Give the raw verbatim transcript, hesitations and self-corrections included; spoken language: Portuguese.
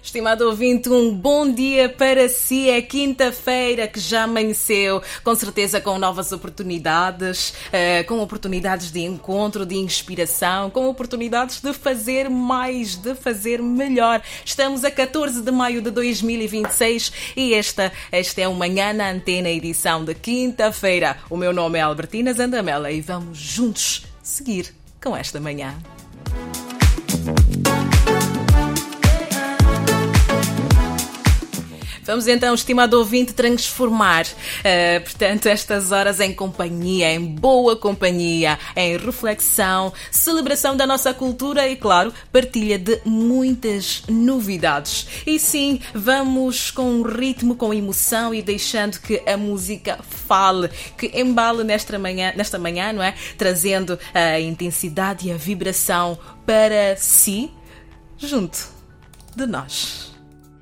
Estimado ouvinte, um bom dia para si. É quinta-feira que já amanheceu, com certeza com novas oportunidades, uh, com oportunidades de encontro, de inspiração, com oportunidades de fazer mais, de fazer melhor. Estamos a catorze de maio de dois mil e vinte e seis e esta, esta é o Manhã na Antena, edição de quinta-feira. O meu nome é Albertina Zandamela e vamos juntos seguir com esta manhã. Vamos então, estimado ouvinte, transformar, uh, portanto, estas horas em companhia, em boa companhia, em reflexão, celebração da nossa cultura e, claro, partilha de muitas novidades. E sim, vamos com ritmo, com emoção e deixando que a música fale, que embale nesta manhã, nesta manhã, não é? Trazendo a intensidade e a vibração para si, junto de nós.